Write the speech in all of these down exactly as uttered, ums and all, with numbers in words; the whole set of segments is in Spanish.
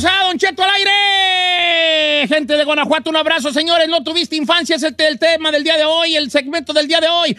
Bienvenidos a Don Cheto al aire. Gente de Guanajuato, un abrazo, señores. No tuviste infancia, es el, el tema del día de hoy, el segmento del día de hoy.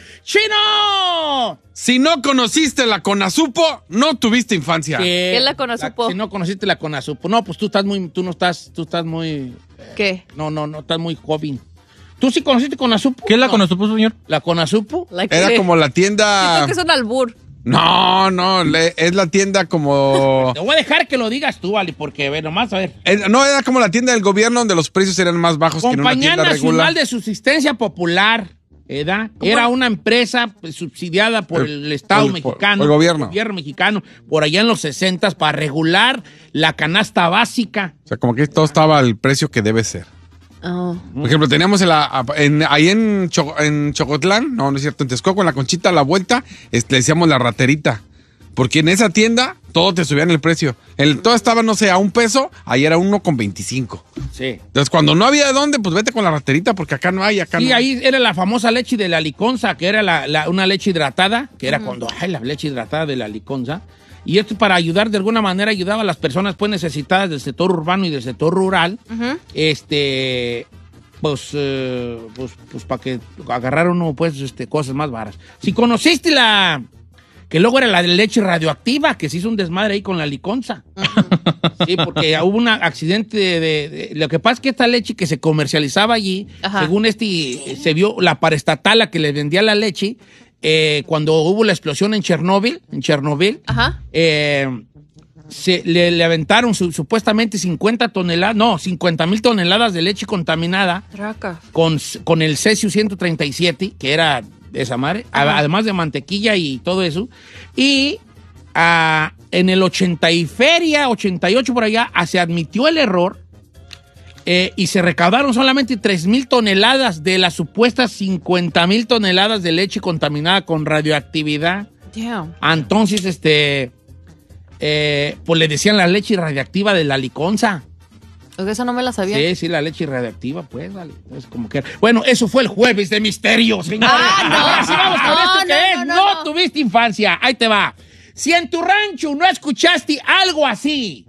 ¡Chino! Si no conociste la Conasupo, no tuviste infancia. ¿Qué es la Conasupo? La, si no conociste la Conasupo. No, pues tú estás muy, tú no estás, tú estás muy... Eh, ¿Qué? No, no, no, estás muy joven. ¿Tú sí conociste Conasupo? ¿Qué es la no. Conasupo, señor? ¿La Conasupo? ¿La Era qué? como la tienda... Siento que es un albur. No, no, le- es la tienda como... Te voy a dejar que lo digas tú, Ali, porque, ve, nomás, a ver. Eh, No, era como la tienda del gobierno donde los precios eran más bajos que en una Compañía tienda Nacional regular. de Subsistencia Popular, ¿verdad? Era una empresa pues, subsidiada por el, El- Estado el- mexicano. por el gobierno. El gobierno mexicano, por allá en los sesentas, para regular la canasta básica. O sea, como que todo estaba al precio que debe ser. Oh. Por ejemplo, teníamos en la- en- ahí en, Cho- en Chocotlán, no, no es cierto, en Texcoco, en la Conchita, a la vuelta, este, le decíamos la raterita. Porque en esa tienda todo te subían el precio. El, todo estaba, no sé, a un peso, ahí era uno con veinticinco. Sí. Entonces, cuando no había de dónde, pues vete con la raterita, porque acá no hay, acá Sí, no hay. ahí era la famosa leche de la liconza, que era la, la- una leche hidratada, que era cuando, ay, la leche hidratada de la liconza. Y esto para ayudar, de alguna manera, ayudaba a las personas pues necesitadas del sector urbano y del sector rural, Ujú. este, pues, eh, pues, pues para que agarrar uno, pues, este, cosas más varas. Si conociste la, que luego era la de leche radioactiva, que se hizo un desmadre ahí con la liconza. Sí, porque hubo un accidente de, de- de- lo que pasa es que esta leche que se comercializaba allí, Ajá. según este, se vio la paraestatal a que le vendía la leche, eh, cuando hubo la explosión en Chernóbil, en Chernobyl, Ajá. eh, se, le, le aventaron su- supuestamente cincuenta toneladas, no, cincuenta mil toneladas de leche contaminada Traca. con, con el cesio ciento treinta y siete, que era esa madre, Ajá. además de mantequilla y todo eso. Y ah, en el ochenta y feria, ochenta y ocho por allá, ah, se admitió el error eh, y se recaudaron solamente tres mil toneladas de las supuestas cincuenta mil toneladas de leche contaminada con radioactividad. Damn. Entonces, este, eh, pues le decían la leche radiactiva de la liconza. Oiga, eso no me la sabía. Sí, sí, la leche radiactiva, pues, vale. Es como que... Bueno, eso fue el jueves de misterios, señores. Ah, no. Ahora sí vamos con No, esto no, que es. no, No, no, no. tuviste infancia. Ahí te va. Si en tu rancho no escuchaste algo así,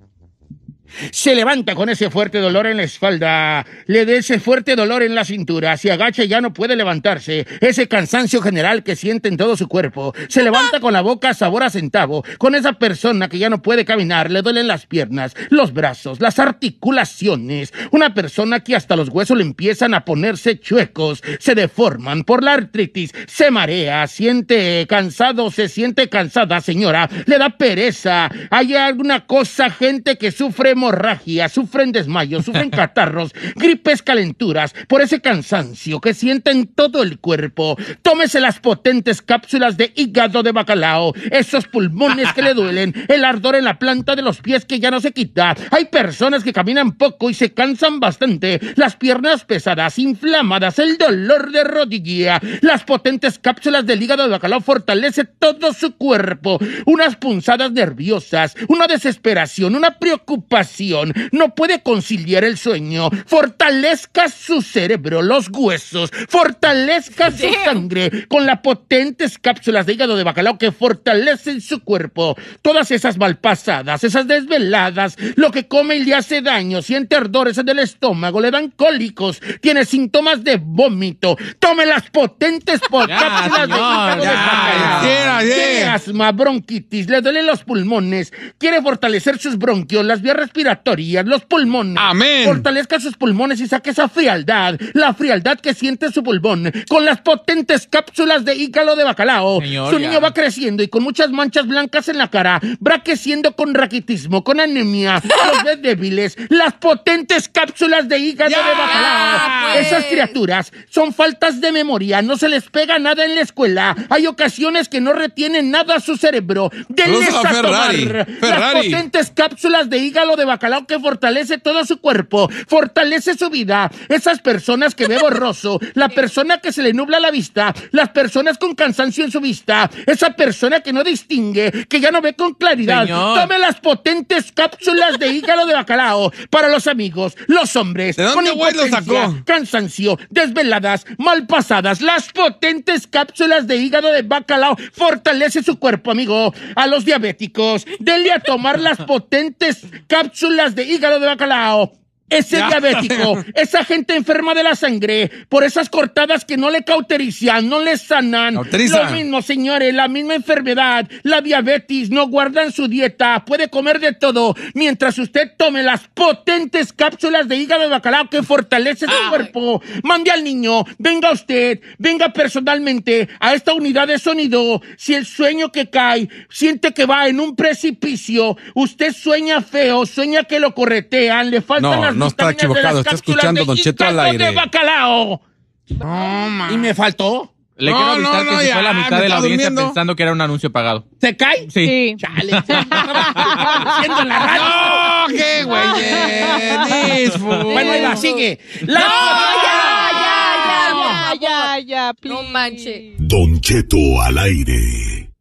se levanta con ese fuerte dolor en la espalda, le da ese fuerte dolor en la cintura, se agacha y ya no puede levantarse, ese cansancio general que siente en todo su cuerpo, se levanta con la boca sabor a centavo, con esa persona que ya no puede caminar, le duelen las piernas, los brazos, las articulaciones, una persona que hasta los huesos le empiezan a ponerse chuecos, se deforman por la artritis, se marea, siente cansado, se siente cansada, señora, le da pereza, hay alguna cosa, gente que sufre hemorragia, sufren desmayos, sufren catarros, gripes, calenturas, por ese cansancio que siente en todo el cuerpo. Tómese las potentes cápsulas de hígado de bacalao, esos pulmones que le duelen, el ardor en la planta de los pies que ya no se quita. Hay personas que caminan poco y se cansan bastante, las piernas pesadas, inflamadas, el dolor de rodilla. Las potentes cápsulas del hígado de bacalao fortalece todo su cuerpo. Unas punzadas nerviosas, una desesperación, una preocupación, no puede conciliar el sueño, fortalezca su cerebro, los huesos, fortalezca su sangre con las potentes cápsulas de hígado de bacalao que fortalecen su cuerpo. Todas esas malpasadas, esas desveladas, lo que come y le hace daño, siente ardores en el estómago, le dan cólicos, tiene síntomas de vómito. Tome las potentes po- Ya, cápsulas de señor, hígado de ya, bacalao. ya, ya. Tiene asma, bronquitis, le duelen los pulmones, quiere fortalecer sus bronquios, las vías respiratorias, los pulmones. Amén. Fortalezca sus pulmones y saque esa frialdad, la frialdad que siente su pulmón, con las potentes cápsulas de hígado de bacalao. Señor, su ya. niño va creciendo y con muchas manchas blancas en la cara, va creciendo con raquitismo, con anemia, los ves débiles, las potentes cápsulas de hígado Ya, de bacalao. pues. Esas criaturas son faltas de memoria, no se les pega nada en la escuela, hay ocasiones que no retienen nada a su cerebro. Denles Saludos a a Ferrari, tomar Ferrari. las potentes cápsulas de hígado de bacalao que fortalece todo su cuerpo, fortalece su vida. Esas personas que ve borroso, la persona que se le nubla la vista, las personas con cansancio en su vista, esa persona que no distingue, que ya no ve con claridad. Señor. Tome las potentes cápsulas de hígado de bacalao para los amigos, los hombres, ¿De dónde, con güey, lo impotencia, sacó? cansancio, desveladas, malpasadas. Las potentes cápsulas de hígado de bacalao fortalece su cuerpo, amigo. A los diabéticos, denle a tomar las potentes cápsulas cápsulas de hígado de bacalao. Ese Ya. diabético, esa gente enferma de la sangre, por esas cortadas que no le cauterizan, no le sanan. Cauterizan. Lo mismo, señores, la misma enfermedad, la diabetes, no guardan su dieta, puede comer de todo, mientras usted tome las potentes cápsulas de hígado de bacalao que fortalece su cuerpo. Mande al niño, venga usted, venga personalmente a esta unidad de sonido. Si el sueño que cae, siente que va en un precipicio, usted sueña feo, sueña que lo corretean, le faltan No, las no está vitaminas de las equivocado, está cápsulas escuchando de Don Cheto al hígado aire. de bacalao. No, man. ¿Y me faltó? Le No, quiero avisar no, que no, se ya, fue la me mitad de la está audiencia durmiendo. pensando que era un anuncio pagado. ¿Se cae? Sí. Sí. Chale. Haciendo en la radio. ¡No, qué güey! Disfu. Bueno, ahí va, sigue. La ya, ya, ya, Ya, ya, ya, please. No manche. Don Cheto al aire.